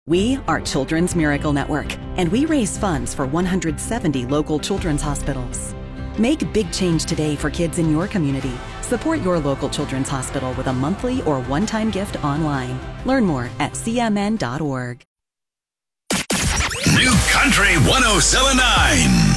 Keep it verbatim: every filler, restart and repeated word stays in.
We are Children's Miracle Network, and we raise funds for one hundred seventy local children's hospitals. Make big change today for kids in your community. Support your local children's hospital with a monthly or one-time gift online. Learn more at c m n dot org. New Country one oh seven point nine.